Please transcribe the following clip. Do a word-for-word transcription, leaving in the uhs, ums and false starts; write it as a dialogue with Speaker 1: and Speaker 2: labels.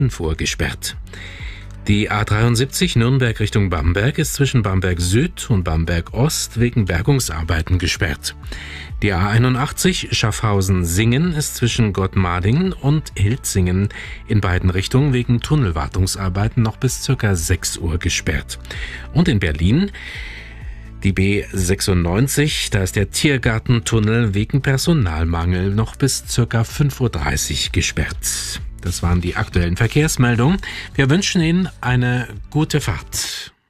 Speaker 1: fünf Uhr gesperrt. Die A dreiundsiebzig Nürnberg Richtung Bamberg ist zwischen Bamberg Süd und Bamberg Ost wegen Bergungsarbeiten gesperrt. Die A einundachtzig Schaffhausen-Singen ist zwischen Gottmadingen und Hilzingen in beiden Richtungen wegen Tunnelwartungsarbeiten noch bis ca. sechs Uhr gesperrt. Und in Berlin die B sechsundneunzig, da ist der Tiergartentunnel wegen Personalmangel noch bis ca. fünf Uhr dreißig gesperrt. Das waren die aktuellen Verkehrsmeldungen. Wir wünschen Ihnen eine gute Fahrt.